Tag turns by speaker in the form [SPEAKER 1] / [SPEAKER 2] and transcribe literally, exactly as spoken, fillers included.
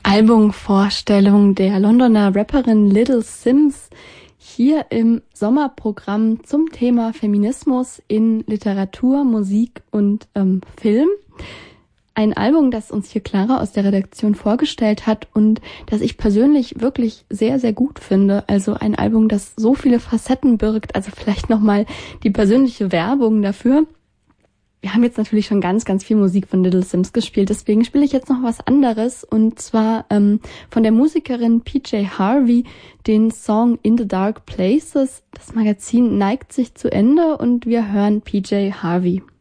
[SPEAKER 1] Albumvorstellung der Londoner Rapperin Little Simz hier im Sommerprogramm zum Thema Feminismus in Literatur, Musik und ähm, Film. Ein Album, das uns hier Clara aus der Redaktion vorgestellt hat und das ich persönlich wirklich sehr, sehr gut finde. Also ein Album, das so viele Facetten birgt. Also vielleicht nochmal die persönliche Werbung dafür. Wir haben jetzt natürlich schon ganz, ganz viel Musik von Little Simz gespielt, deswegen spiele ich jetzt noch was anderes und zwar ähm, von der Musikerin P J Harvey den Song In the Dark Places. Das Magazin neigt sich zu Ende und wir hören P J Harvey.